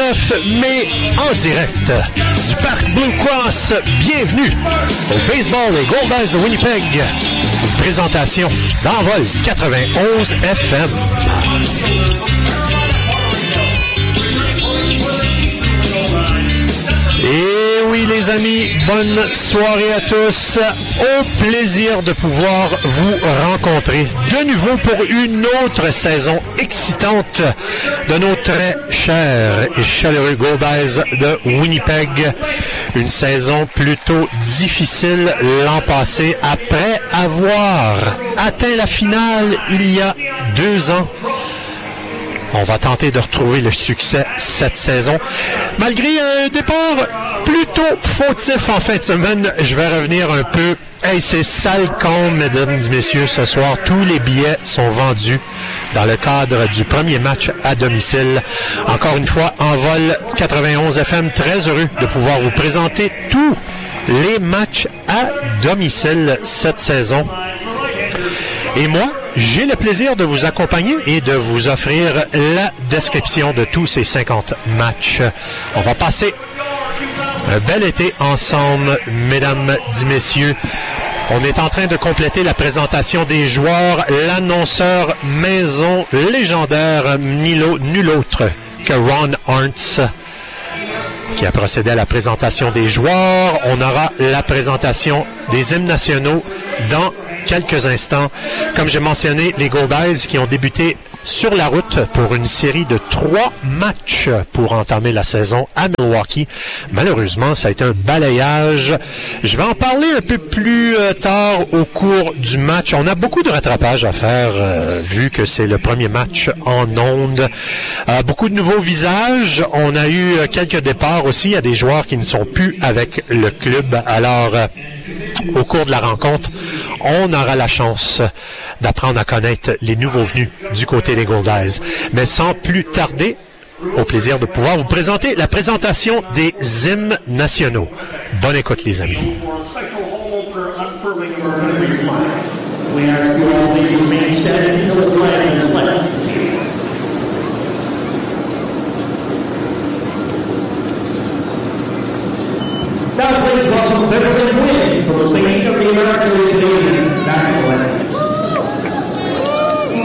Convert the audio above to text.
19 mai en direct du Parc Blue Cross. Bienvenue au Baseball et Goldies de Winnipeg. Une présentation d'Envol 91 FM. Et oui les amis, bonne soirée à tous. Au plaisir de pouvoir vous rencontrer de nouveau pour une autre saison excitante de nos très chers et chaleureux Goldies de Winnipeg. Une saison plutôt difficile l'an passé après avoir atteint la finale il y a 2 ans. On va tenter de retrouver le succès cette saison. Malgré un départ plutôt fautif en fin de semaine, je vais revenir un peu. Hey, c'est sale con, mesdames et messieurs, ce soir. Tous les billets sont vendus dans le cadre du premier match à domicile. Encore une fois, Envol 91 FM, très heureux de pouvoir vous présenter tous les matchs à domicile cette saison. Et moi, j'ai le plaisir de vous accompagner et de vous offrir la description de tous ces 50 matchs. On va passer un bel été ensemble, mesdames et messieurs. On est en train de compléter la présentation des joueurs. L'annonceur maison légendaire, nul autre que Ron Arntz, qui a procédé à la présentation des joueurs. On aura la présentation des hymnes nationaux dans quelques instants. Comme j'ai mentionné, les Goldies qui ont débuté sur la route pour une série de 3 matchs pour entamer la saison à Milwaukee. Malheureusement, ça a été un balayage. Je vais en parler un peu plus tard au cours du match. On a beaucoup de rattrapage à faire vu que c'est le premier match en ondes. Beaucoup de nouveaux visages. On a eu quelques départs aussi. Il y a des joueurs qui ne sont plus avec le club. Alors, au cours de la rencontre, on aura la chance d'apprendre à connaître les nouveaux venus du côté des Goldies. Mais sans plus tarder, au plaisir de pouvoir vous présenter la présentation des hymnes nationaux. Bonne écoute, les amis. Now please welcome Beverly Wynn for the singing of the American Legion National